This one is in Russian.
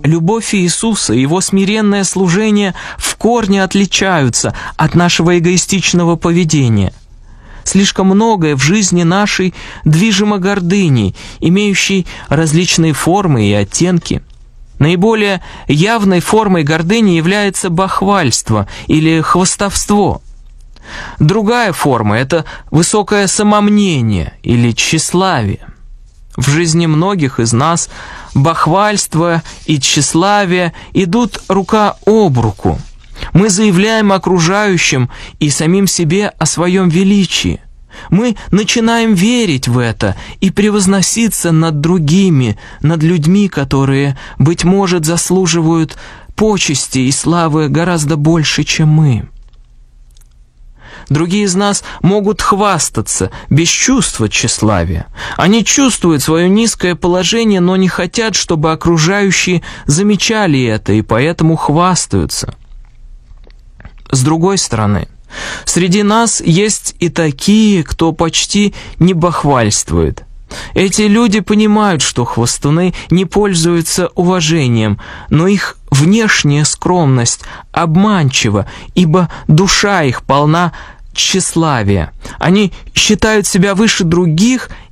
Любовь Иисуса и Его смиренное служение в корне отличаются от нашего эгоистичного поведения. Слишком многое в жизни нашей движимо гордыней, имеющей различные формы и оттенки. Наиболее явной формой гордыни является бахвальство или хвастовство. Другая форма – это высокое самомнение или тщеславие. В жизни многих из нас бахвальство и тщеславие идут рука об руку. Мы заявляем окружающим и самим себе о своем величии. Мы начинаем верить в это и превозноситься над другими, над людьми, которые, быть может, заслуживают почести и славы гораздо больше, чем мы. Другие из нас могут хвастаться без чувства тщеславия. Они чувствуют свое низкое положение, но не хотят, чтобы окружающие замечали это, и поэтому хвастаются. С другой стороны, среди нас есть и такие, кто почти не бахвальствует. Эти люди понимают, что хвастуны не пользуются уважением, но их внешняя скромность обманчива, ибо душа их полна тщеславия. Они считают себя выше других